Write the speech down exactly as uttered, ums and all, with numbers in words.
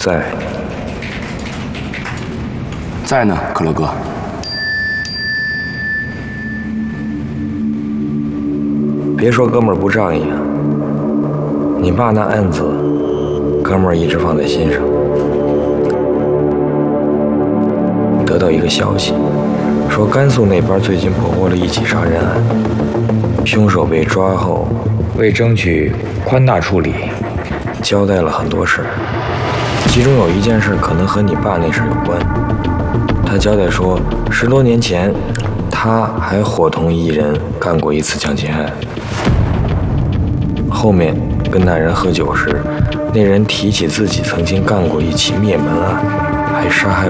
在。 在呢，可乐哥。 别说哥们儿不仗义啊，你爸那案子，哥们儿一直放在心上。得到一个消息，说甘肃那边最近破获了一起杀人案，凶手被抓后，为争取宽大处理，交代了很多事儿，其中有一件事可能和你爸那事有关。他交代说，十多年前，他还伙同一人干过一次强奸案。后面跟那人喝酒时，那人提起自己曾经干过一起灭门案，还杀害